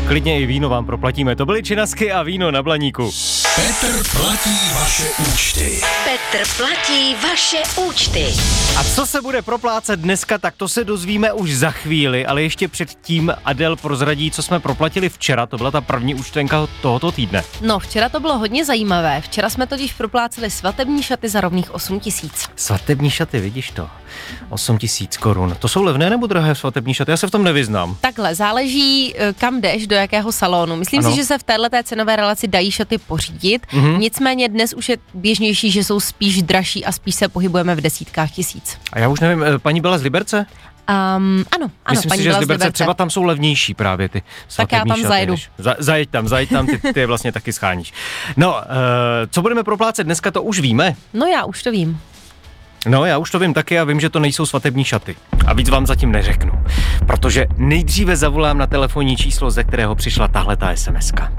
klidně i víno vám proplatíme. To byly činasky a víno na Blaníku. Petr platí vaše účty. Petr platí vaše účty. A co se bude proplácet dneska, tak to se dozvíme už za chvíli, ale ještě předtím Adel prozradí, co jsme proplatili včera, to byla ta první účtenka tohoto týdne. No, včera to bylo hodně zajímavé. Včera jsme totiž propláceli svatební šaty za rovných 8 000. Svatební šaty, vidíš to? 8 000 korun. To jsou levné nebo drahé svatební šaty? Já se v tom nevyznám. Takhle, záleží, kam jdeš, do jakého salonu. Myslím si, že se v této cenové relaci dají šaty pořídit. Nicméně dnes už je běžnější, že jsou spíš dražší a spíš se pohybujeme v desítkách tisíc. A já už nevím, paní byla z Liberce? Ano, myslím paní si, že byla z Liberce třeba tam jsou levnější právě ty svatební šaty. Tak já tam zajedu. Zajeď tam, ty je vlastně taky scháníš. No, co budeme proplácet dneska, to už víme. No já už to vím. No, já už to vím taky a vím, že to nejsou svatební šaty. A víc vám zatím neřeknu, protože nejdříve zavolám na telefonní číslo, ze kterého přišla tahleta SMS-ka.